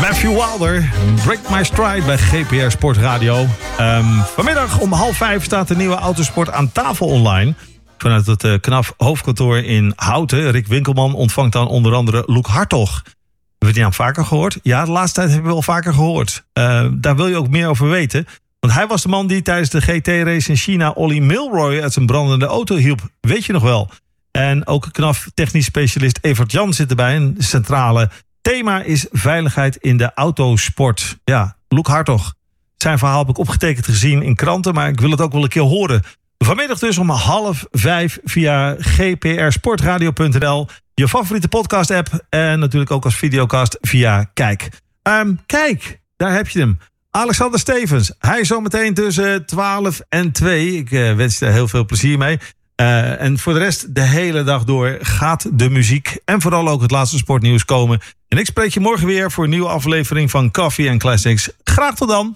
Matthew Wilder, Break My Stride bij GPR Sport Radio. Vanmiddag om 4:30 staat de nieuwe Autosport aan tafel online. Vanuit het KNAF hoofdkantoor in Houten. Rick Winkelman ontvangt dan onder andere Loek Hartog. Hebben we die naam vaker gehoord? Ja, de laatste tijd hebben we wel vaker gehoord. Daar wil je ook meer over weten. Want hij was de man die tijdens de GT-race in China Olly Milroy uit zijn brandende auto hielp. Weet je nog wel? En ook KNAF technisch specialist Evert Jan zit erbij. Een centrale thema is veiligheid in de autosport. Ja, Loek Hartog. Zijn verhaal heb ik opgetekend gezien in kranten, maar ik wil het ook wel een keer horen. Vanmiddag dus om 4:30 via gprsportradio.nl. Je favoriete podcast app. En natuurlijk ook als videocast via Kijk. Kijk, daar heb je hem. Alexander Stevens. Hij is zo meteen tussen 12 en 2. Ik wens je er heel veel plezier mee. En voor de rest, de hele dag door gaat de muziek en vooral ook het laatste sportnieuws komen. En ik spreek je morgen weer voor een nieuwe aflevering van Coffee & Classics. Graag tot dan.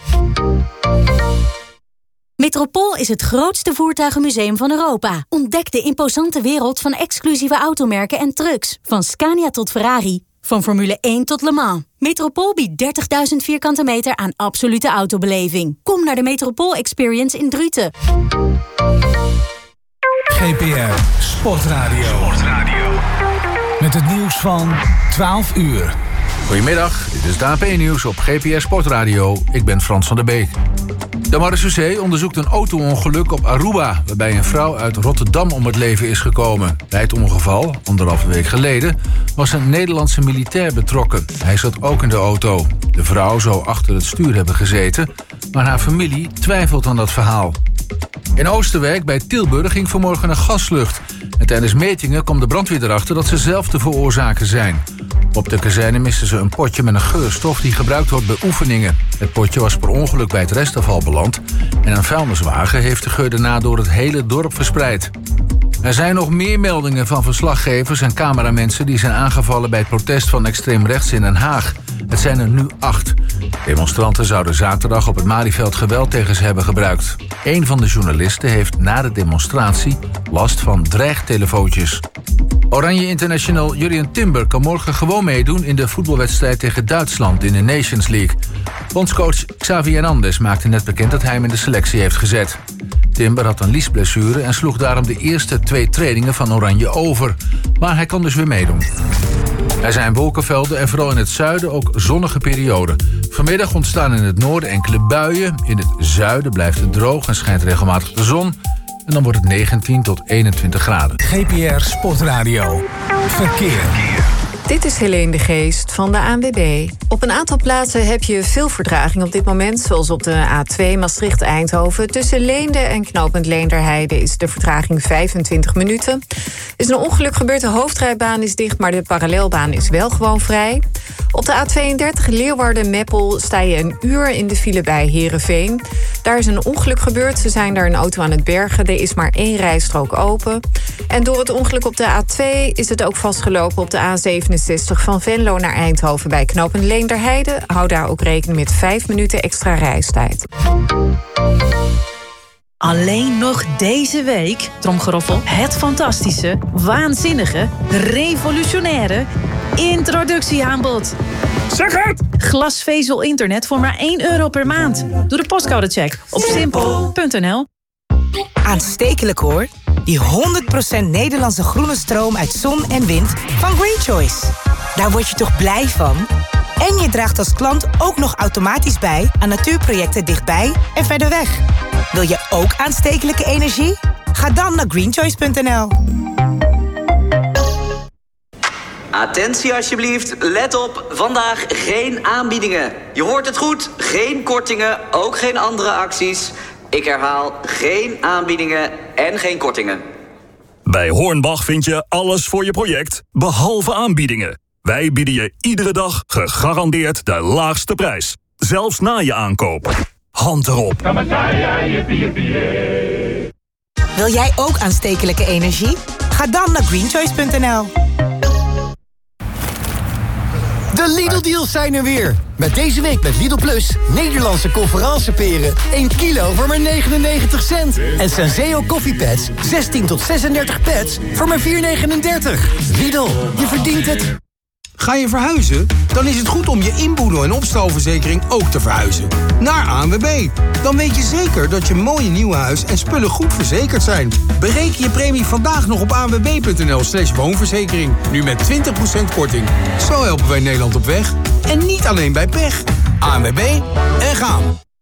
Metropool is het grootste voertuigenmuseum van Europa. Ontdek de imposante wereld van exclusieve automerken en trucks. Van Scania tot Ferrari. Van Formule 1 tot Le Mans. Metropool biedt 30.000 vierkante meter aan absolute autobeleving. Kom naar de Metropool Experience in Druten. GPR Sportradio. Met het nieuws van 12 uur. Goedemiddag, dit is het AP-nieuws op GPR Sportradio. Ik ben Frans van der Beek. De marechaussee onderzoekt een auto-ongeluk op Aruba, waarbij een vrouw uit Rotterdam om het leven is gekomen. Bij het ongeval, 1,5 week geleden, was een Nederlandse militair betrokken. Hij zat ook in de auto. De vrouw zou achter het stuur hebben gezeten, maar haar familie twijfelt aan dat verhaal. In Oosterwijk bij Tilburg ging vanmorgen een gaslucht. En tijdens metingen kwam de brandweer erachter dat ze zelf te veroorzaken zijn. Op de kazerne misten ze een potje met een geurstof die gebruikt wordt bij oefeningen. Het potje was per ongeluk bij het restafval beland. En een vuilniswagen heeft de geur daarna door het hele dorp verspreid. Er zijn nog meer meldingen van verslaggevers en cameramensen die zijn aangevallen bij het protest van extreem rechts in Den Haag. Het zijn er nu 8. Demonstranten zouden zaterdag op het Malieveld geweld tegen ze hebben gebruikt. Een van de journalisten heeft na de demonstratie last van dreigtelefoontjes. Oranje International Jurrien Timber kan morgen gewoon meedoen in de voetbalwedstrijd tegen Duitsland in de Nations League. Bondscoach Xavi Hernandez maakte net bekend dat hij hem in de selectie heeft gezet. Timber had een liesblessure en sloeg daarom de eerste 2 trainingen van Oranje over. Maar hij kan dus weer meedoen. Er zijn wolkenvelden en vooral in het zuiden ook zonnige perioden. Vanmiddag ontstaan in het noorden enkele buien. In het zuiden blijft het droog en schijnt regelmatig de zon. En dan wordt het 19 tot 21 graden. GPR Sportradio. Verkeer. Dit is Helene de Geest van de ANWB. Op een aantal plaatsen heb je veel vertraging op dit moment, zoals op de A2 Maastricht-Eindhoven. Tussen Leende en knooppunt Leenderheide is de vertraging 25 minuten. Er is een ongeluk gebeurd, de hoofdrijbaan is dicht, maar de parallelbaan is wel gewoon vrij. Op de A32 Leeuwarden-Meppel sta je een uur in de file bij Heerenveen. Daar is een ongeluk gebeurd, ze zijn daar een auto aan het bergen. Er is maar 1 rijstrook open. En door het ongeluk op de A2 is het ook vastgelopen op de A67 van Venlo naar Eindhoven bij knooppunt Leenderheide. Hou daar ook rekening met 5 minuten extra reistijd. Alleen nog deze week, tromgeroffel, het fantastische, waanzinnige, revolutionaire introductieaanbod. Zeg het! Glasvezel internet voor maar €1 per maand. Doe de postcodecheck op simpel.nl. Aanstekelijk hoor. Die 100% Nederlandse groene stroom uit zon en wind van Green Choice. Daar word je toch blij van? En je draagt als klant ook nog automatisch bij aan natuurprojecten dichtbij en verder weg. Wil je ook aanstekelijke energie? Ga dan naar greenchoice.nl. Attentie alsjeblieft, let op, vandaag geen aanbiedingen. Je hoort het goed, geen kortingen, ook geen andere acties. Ik herhaal, geen aanbiedingen en geen kortingen. Bij Hornbach vind je alles voor je project, behalve aanbiedingen. Wij bieden je iedere dag gegarandeerd de laagste prijs. Zelfs na je aankoop. Hand erop. Wil jij ook aanstekelijke energie? Ga dan naar greenchoice.nl. De Lidl-deals zijn er weer. Met deze week met Lidl Plus Nederlandse conferanceperen 1 kilo voor maar 99 cent. En Senseo koffiepads 16 tot 36 pads voor maar 4,39. Lidl, je verdient het. Ga je verhuizen? Dan is het goed om je inboedel- en opstalverzekering ook te verhuizen. Naar ANWB. Dan weet je zeker dat je mooie nieuwe huis en spullen goed verzekerd zijn. Bereken je premie vandaag nog op anwb.nl/woonverzekering. Nu met 20% korting. Zo helpen wij Nederland op weg. En niet alleen bij pech. ANWB en gaan.